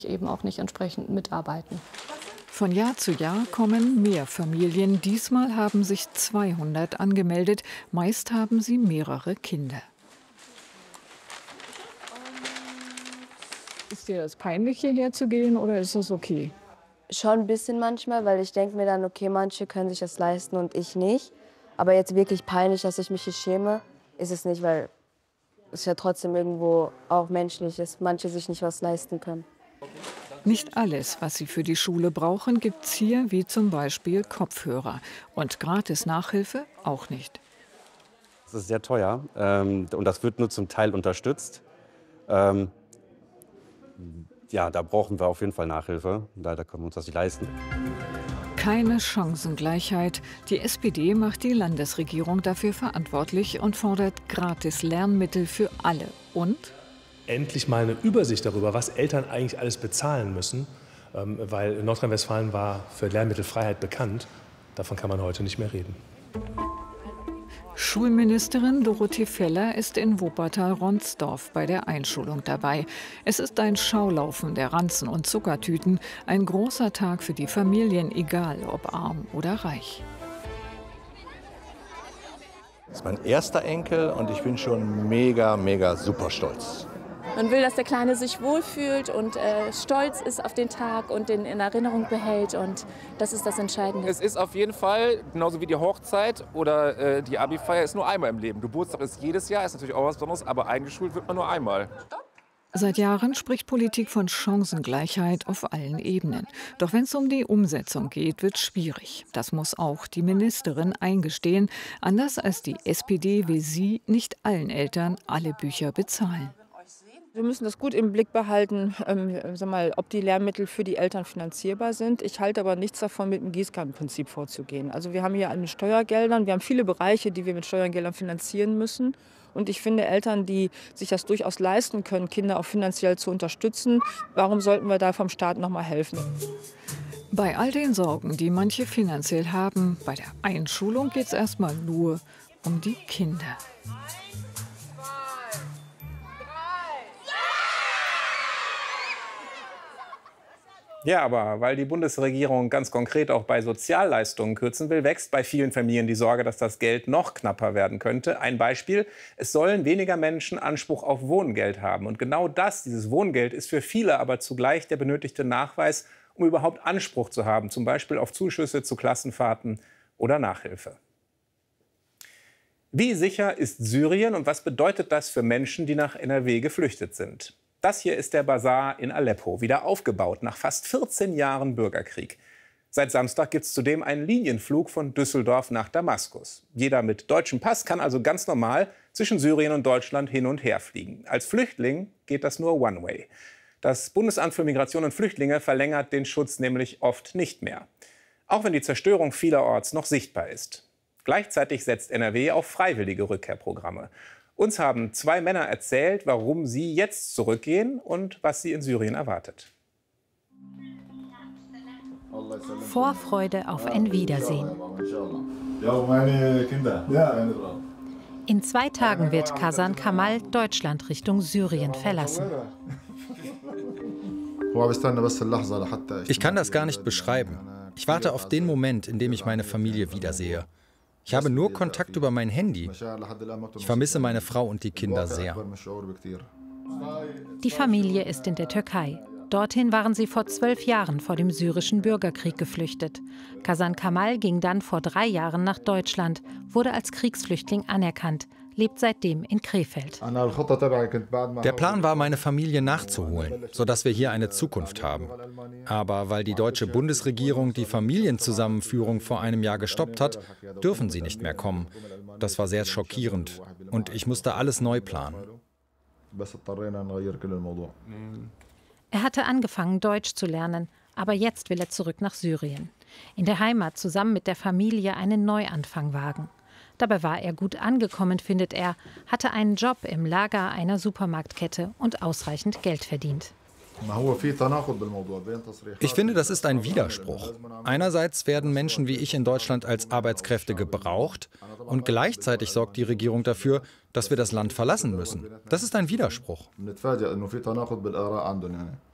Eben auch nicht entsprechend mitarbeiten. Von Jahr zu Jahr kommen mehr Familien. Diesmal haben sich 200 angemeldet. Meist haben sie mehrere Kinder. Ist dir das peinlich, hierher zu gehen, oder ist das okay? Schon ein bisschen manchmal, weil ich denke mir dann, okay, manche können sich das leisten und ich nicht. Aber jetzt wirklich peinlich, dass ich mich hier schäme, ist es nicht, weil es ja trotzdem irgendwo auch menschlich ist, manche sich nicht was leisten können. Nicht alles, was sie für die Schule brauchen, gibt's hier, wie zum Beispiel Kopfhörer. Und gratis Nachhilfe auch nicht. Das ist sehr teuer und das wird nur zum Teil unterstützt. Ja, da brauchen wir auf jeden Fall Nachhilfe. Leider können wir uns das nicht leisten. Keine Chancengleichheit. Die SPD macht die Landesregierung dafür verantwortlich und fordert gratis Lernmittel für alle. Und? Endlich mal eine Übersicht darüber, was Eltern eigentlich alles bezahlen müssen. Weil Nordrhein-Westfalen war für Lehrmittelfreiheit bekannt. Davon kann man heute nicht mehr reden. Schulministerin Dorothee Feller ist in Wuppertal-Ronsdorf bei der Einschulung dabei. Es ist ein Schaulaufen der Ranzen und Zuckertüten, ein großer Tag für die Familien, egal ob arm oder reich. Das ist mein erster Enkel und ich bin schon mega super stolz. Man will, dass der Kleine sich wohlfühlt und stolz ist auf den Tag und den in Erinnerung behält. Und das ist das Entscheidende. Es ist auf jeden Fall, genauso wie die Hochzeit oder die Abi-Feier, ist nur einmal im Leben. Geburtstag ist jedes Jahr, ist natürlich auch was Besonderes, aber eingeschult wird man nur einmal. Seit Jahren spricht Politik von Chancengleichheit auf allen Ebenen. Doch wenn es um die Umsetzung geht, wird es schwierig. Das muss auch die Ministerin eingestehen. Anders als die SPD will sie nicht allen Eltern alle Bücher bezahlen. Wir müssen das gut im Blick behalten, ob die Lehrmittel für die Eltern finanzierbar sind. Ich halte aber nichts davon, mit dem Gießkannenprinzip vorzugehen. Also wir haben hier mit Steuergeldern, wir haben viele Bereiche, die wir mit Steuergeldern finanzieren müssen. Und ich finde, Eltern, die sich das durchaus leisten können, Kinder auch finanziell zu unterstützen, warum sollten wir da vom Staat noch mal helfen? Bei all den Sorgen, die manche finanziell haben, bei der Einschulung geht es erstmal nur um die Kinder. Ja, aber weil die Bundesregierung ganz konkret auch bei Sozialleistungen kürzen will, wächst bei vielen Familien die Sorge, dass das Geld noch knapper werden könnte. Ein Beispiel: Es sollen weniger Menschen Anspruch auf Wohngeld haben. Und genau das, dieses Wohngeld, ist für viele aber zugleich der benötigte Nachweis, um überhaupt Anspruch zu haben, zum Beispiel auf Zuschüsse zu Klassenfahrten oder Nachhilfe. Wie sicher ist Syrien und was bedeutet das für Menschen, die nach NRW geflüchtet sind? Das hier ist der Basar in Aleppo, wieder aufgebaut nach fast 14 Jahren Bürgerkrieg. Seit Samstag gibt es zudem einen Linienflug von Düsseldorf nach Damaskus. Jeder mit deutschem Pass kann also ganz normal zwischen Syrien und Deutschland hin und her fliegen. Als Flüchtling geht das nur One-Way. Das Bundesamt für Migration und Flüchtlinge verlängert den Schutz nämlich oft nicht mehr. Auch wenn die Zerstörung vielerorts noch sichtbar ist. Gleichzeitig setzt NRW auf freiwillige Rückkehrprogramme. Uns haben 2 Männer erzählt, warum sie jetzt zurückgehen und was sie in Syrien erwartet. Vorfreude auf ein Wiedersehen. In 2 Tagen wird Kasan Kamal Deutschland Richtung Syrien verlassen. Ich kann das gar nicht beschreiben. Ich warte auf den Moment, in dem ich meine Familie wiedersehe. Ich habe nur Kontakt über mein Handy. Ich vermisse meine Frau und die Kinder sehr. Die Familie ist in der Türkei. Dorthin waren sie vor 12 Jahren vor dem syrischen Bürgerkrieg geflüchtet. Kasan Kamal ging dann vor 3 Jahren nach Deutschland, wurde als Kriegsflüchtling anerkannt, lebt seitdem in Krefeld. Der Plan war, meine Familie nachzuholen, sodass wir hier eine Zukunft haben. Aber weil die deutsche Bundesregierung die Familienzusammenführung vor einem Jahr gestoppt hat, dürfen sie nicht mehr kommen. Das war sehr schockierend und ich musste alles neu planen. Er hatte angefangen, Deutsch zu lernen, aber jetzt will er zurück nach Syrien. In der Heimat zusammen mit der Familie einen Neuanfang wagen. Dabei war er gut angekommen, findet er, hatte einen Job im Lager einer Supermarktkette und ausreichend Geld verdient. Ich finde, das ist ein Widerspruch. Einerseits werden Menschen wie ich in Deutschland als Arbeitskräfte gebraucht und gleichzeitig sorgt die Regierung dafür, dass wir das Land verlassen müssen. Das ist ein Widerspruch.